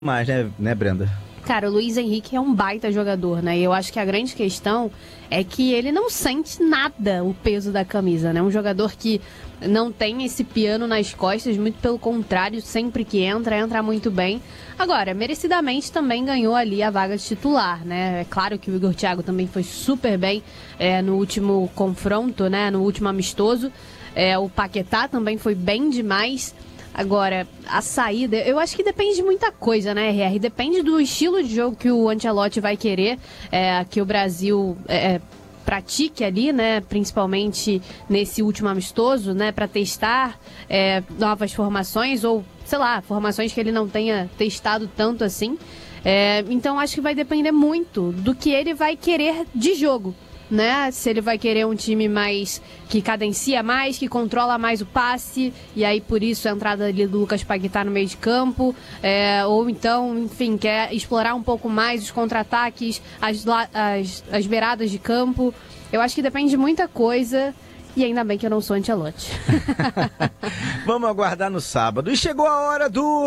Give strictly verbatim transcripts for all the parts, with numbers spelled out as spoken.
mais, né, né, Brenda? Cara, o Luiz Henrique é um baita jogador, né? E eu acho que a grande questão é que ele não sente nada o peso da camisa, né? Um jogador que não tem esse piano nas costas, muito pelo contrário, sempre que entra, entra muito bem. Agora, merecidamente também ganhou ali a vaga de titular, né? É claro que o Igor Thiago também foi super bem é, no último confronto, né? No último amistoso. É, o Paquetá também foi bem demais. Agora, a saída, eu acho que depende de muita coisa, né, R R? Depende do estilo de jogo que o Ancelotti vai querer, é, que o Brasil é, pratique ali, né, principalmente nesse último amistoso, né, para testar é, novas formações ou, sei lá, formações que ele não tenha testado tanto assim. É, então, acho que vai depender muito do que ele vai querer de jogo. Né? Se ele vai querer um time mais que cadencia mais, que controla mais o passe, e aí por isso a entrada ali do Lucas Paquetá no meio de campo, é, ou então, enfim, quer explorar um pouco mais os contra-ataques, as, as, as beiradas de campo. Eu acho que depende de muita coisa. E ainda bem que eu não sou Ancelotti. Vamos aguardar no sábado. E chegou a hora do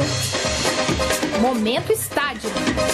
Momento Estádio.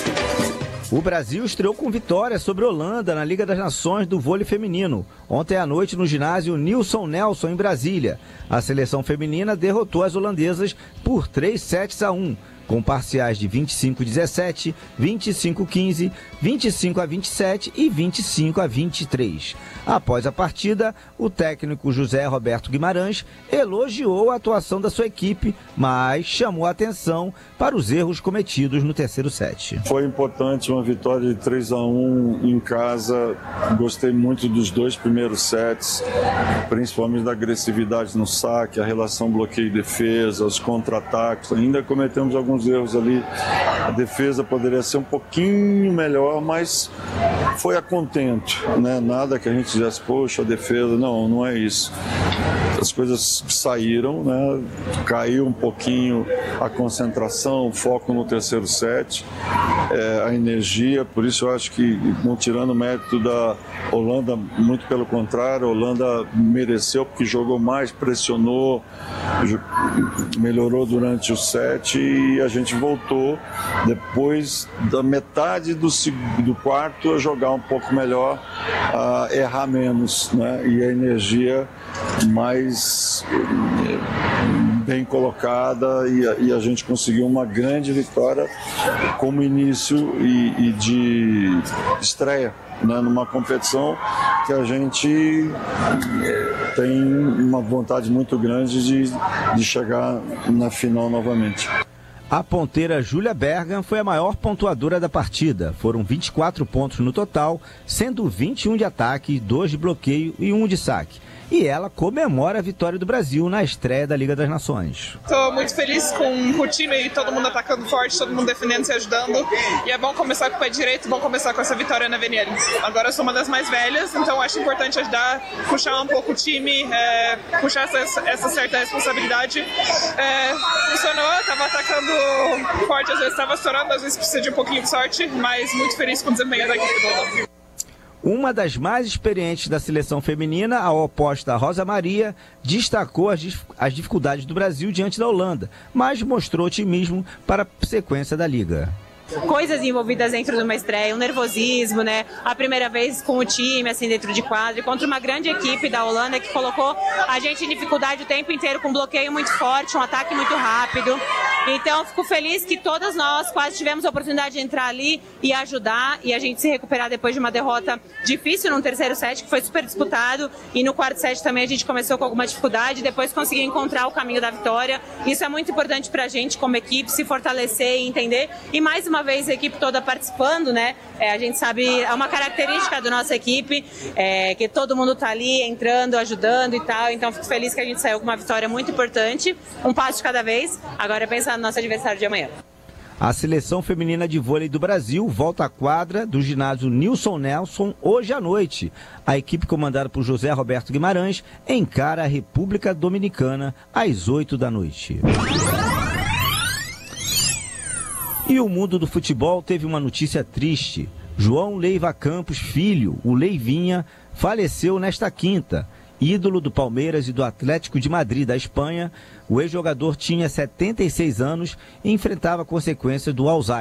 O Brasil estreou com vitória sobre a Holanda na Liga das Nações do vôlei feminino. Ontem à noite no ginásio Nilson Nelson, em Brasília. A seleção feminina derrotou as holandesas por três sets a um, com parciais de vinte e cinco a dezessete, vinte e cinco a quinze, vinte e cinco a vinte e sete e vinte e cinco a vinte e três. Após a partida, o técnico José Roberto Guimarães elogiou a atuação da sua equipe, mas chamou a atenção para os erros cometidos no terceiro set. Foi importante uma vitória de três a um em casa. Gostei muito dos dois primeiros sets, principalmente da agressividade no saque, a relação bloqueio e defesa, os contra-ataques. Ainda cometemos alguns erros ali. A defesa poderia ser um pouquinho melhor, mas foi a contento, né? Nada que a gente dissesse, poxa, a defesa, não, não é isso. As coisas saíram, né? Caiu um pouquinho a concentração, o foco no terceiro set, é, a energia, por isso eu acho que, não tirando o mérito da Holanda, muito pelo contrário, a Holanda mereceu porque jogou mais, pressionou, melhorou durante o set e a gente voltou depois da metade do, do quarto a jogar um pouco melhor, a errar menos, né? E a energia mais bem colocada e a, e a gente conseguiu uma grande vitória como início e, e de estreia, né, numa competição que a gente tem uma vontade muito grande de, de chegar na final novamente. A ponteira Júlia Bergan foi a maior pontuadora da partida. Foram vinte e quatro pontos no total, sendo vinte e um de ataque, dois de bloqueio e um de saque. E ela comemora a vitória do Brasil na estreia da Liga das Nações. Estou muito feliz com o time e todo mundo atacando forte, todo mundo defendendo, se ajudando. E é bom começar com o pé direito, bom começar com essa vitória na Avenida. Agora eu sou uma das mais velhas, então acho importante ajudar, puxar um pouco o time, é, puxar essa, essa certa responsabilidade. É, funcionou, estava atacando forte, às vezes estava estourando, às vezes precisa de um pouquinho de sorte, mas muito feliz com o desempenho da equipe toda. Uma das mais experientes da seleção feminina, a oposta Rosa Maria, destacou as, as dificuldades do Brasil diante da Holanda, mas mostrou otimismo para a sequência da Liga. Coisas envolvidas dentro de uma estreia, um nervosismo, né? A primeira vez com o time, assim, dentro de quadro, contra uma grande equipe da Holanda que colocou a gente em dificuldade o tempo inteiro, com um bloqueio muito forte, um ataque muito rápido. Então, fico feliz que todas nós quase tivemos a oportunidade de entrar ali e ajudar e a gente se recuperar depois de uma derrota difícil no terceiro set, que foi super disputado, e no quarto set também a gente começou com alguma dificuldade, depois conseguiu encontrar o caminho da vitória. Isso é muito importante pra gente como equipe, se fortalecer e entender. E mais uma vez a equipe toda participando, né? É, a gente sabe, é uma característica da nossa equipe, é, que todo mundo tá ali entrando, ajudando e tal. Então fico feliz que a gente saiu com uma vitória muito importante, um passo de cada vez. Agora é pensar no nosso adversário de amanhã. A seleção feminina de vôlei do Brasil volta à quadra do ginásio Nilson Nelson hoje à noite. A equipe comandada por José Roberto Guimarães encara a República Dominicana às oito da noite. E o mundo do futebol teve uma notícia triste. João Leiva Campos Filho, o Leivinha, faleceu nesta quinta. ídolo do Palmeiras e do Atlético de Madrid, da Espanha, o ex-jogador tinha setenta e seis anos e enfrentava consequências do Alzheimer.